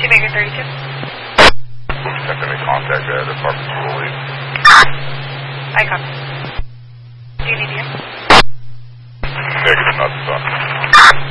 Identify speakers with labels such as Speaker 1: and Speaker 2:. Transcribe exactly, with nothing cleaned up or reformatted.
Speaker 1: Baker thirty-two.
Speaker 2: Attempting to contact at apartment two oh eight.
Speaker 1: I copy. Do you need him?
Speaker 2: Negative, not the sun.